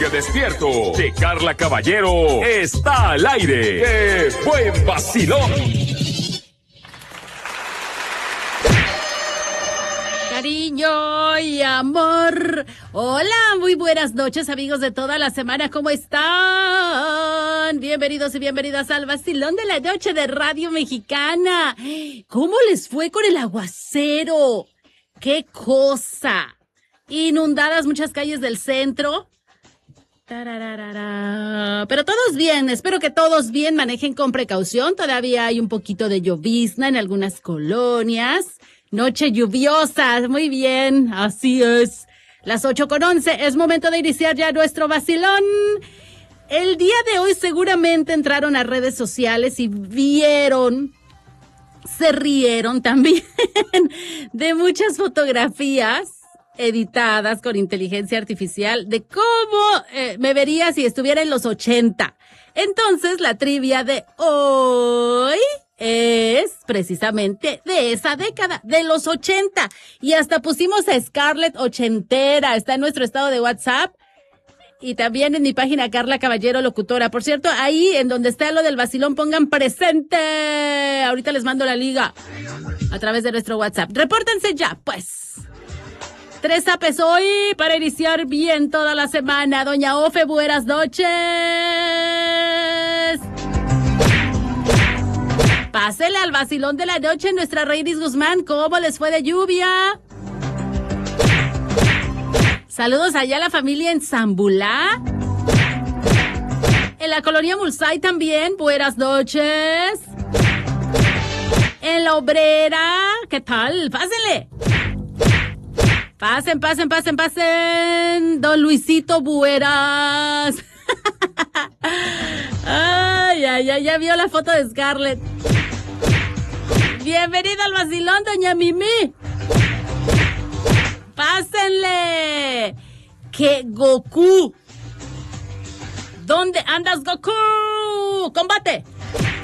despierto, que Carla Caballero está al aire. ¡Qué buen vacilón! Cariño y amor. Hola, muy buenas noches, amigos de toda la semana. ¿Cómo están? Bienvenidos y bienvenidas al vacilón de la noche de Radio Mexicana. ¿Cómo les fue con el aguacero? ¡Qué cosa! Inundadas muchas calles del centro. Pero todos bien, espero que todos bien, manejen con precaución. Todavía hay un poquito de llovizna en algunas colonias. Noche lluviosa, muy bien, así es. Las 8:11, es momento de iniciar ya nuestro vacilón. El día de hoy seguramente entraron a redes sociales y vieron, se rieron también de muchas fotografías editadas con inteligencia artificial de cómo me vería si estuviera en los 80. Entonces, la trivia de hoy es precisamente de esa década, de los 80. Y hasta pusimos a Scarlett ochentera, está en nuestro estado de WhatsApp. Y también en mi página Carla Caballero Locutora. Por cierto, ahí en donde está lo del vacilón, pongan presente. Ahorita les mando la liga a través de nuestro WhatsApp. Repórtense ya, pues. 3 apes hoy para iniciar bien toda la semana. Doña Ofe, buenas noches. Pásele al vacilón de la noche, nuestra Reiris Guzmán. ¿Cómo les fue de lluvia? Saludos allá a la familia en Zambulá. En la colonia Mulsay también, buenas noches. En la Obrera, ¿qué tal? Pásenle. Pasen. Don Luisito Bueras. Ay, ya vio la foto de Scarlett. Bienvenida al vacilón, doña Mimi. Pásenle. Que Goku. ¿Dónde andas, Goku? ¡Combate!